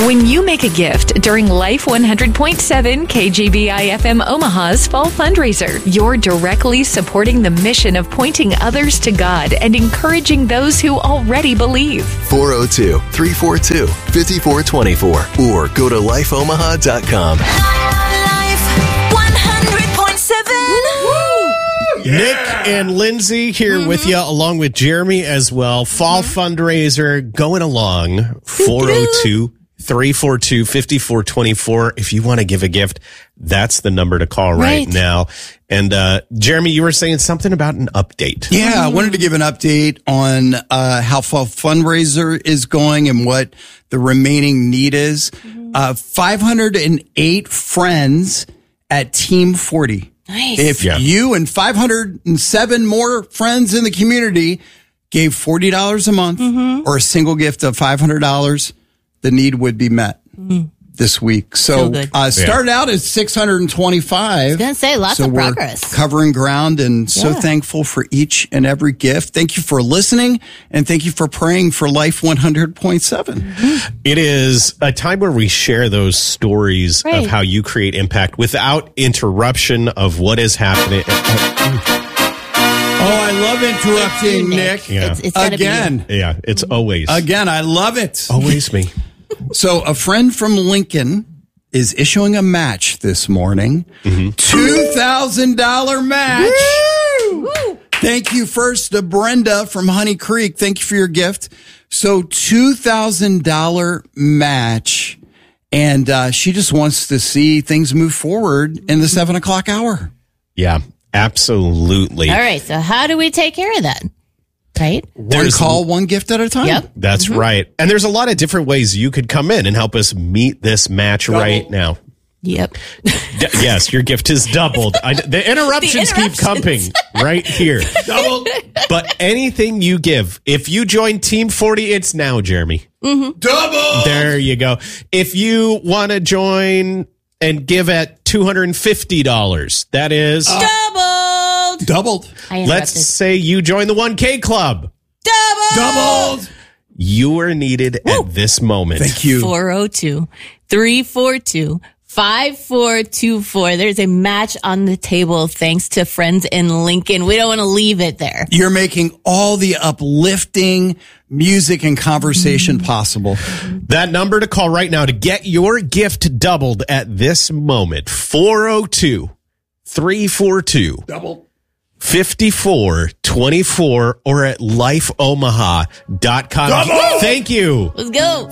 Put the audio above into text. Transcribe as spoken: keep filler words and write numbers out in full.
When you make a gift during Life one hundred point seven K G B I F M Omaha's Fall Fundraiser, you're directly supporting the mission of pointing others to God and encouraging those who already believe. four oh two, three four two, five four two four or go to life omaha dot com. Life one hundred point seven. Yeah. Nick and Lindsay here mm-hmm. with you, along with Jeremy as well. Fall mm-hmm. fundraiser going along. four oh two, three four two, five four two four. If you want to give a gift, that's the number to call right, right now. And uh, Jeremy, you were saying something about an update. Yeah, I wanted to give an update on uh, how Fall Fundraiser is going and what the remaining need is. Mm-hmm. Uh, five hundred eight friends at Team forty. Nice. If yeah. you and five hundred seven more friends in the community gave forty dollars a month mm-hmm. or a single gift of five hundred dollars, the need would be met mm-hmm. this week. So, so uh, started out at six hundred twenty-five. I was going to say, lots so of we're progress. Covering ground and so yeah. thankful for each and every gift. Thank you for listening and thank you for praying for Life one hundred point seven. Mm-hmm. It is a time where we share those stories right. of how you create impact without interruption of what is happening. Oh, I love interrupting, Nick. Nick. Yeah. It's, it's Again. Yeah, it's always. Again, I love it. Always me. So a friend from Lincoln is issuing a match this morning. Mm-hmm. two thousand dollars match. Woo! Woo! Thank you first to Brenda from Honey Creek. Thank you for your gift. So two thousand dollars match. And uh, she just wants to see things move forward in the seven o'clock hour. Yeah. Absolutely. All right. So how do we take care of that? Right? One call, one gift at a time. Yep. That's mm-hmm. right. And there's a lot of different ways you could come in and help us meet this match doubled. right now. Yep. D- yes, your gift is doubled. I, the, interruptions the interruptions keep coming right here. Doubled. But anything you give, if you join Team forty, it's now, Jeremy. Mm-hmm. Double. There you go. If you want to join and give at two hundred fifty dollars, that is... Uh, doubled. Doubled. Let's say you join the one K Club. Doubled. Doubled. You are needed Woo. at this moment. Thank you. four oh two, three four two, five four two four. There's a match on the table thanks to friends in Lincoln. We don't want to leave it there. You're making all the uplifting music and conversation possible. That number to call right now to get your gift doubled at this moment, four oh two, three four two, double. five four two four or at life omaha dot com. Double. Thank you. Let's go.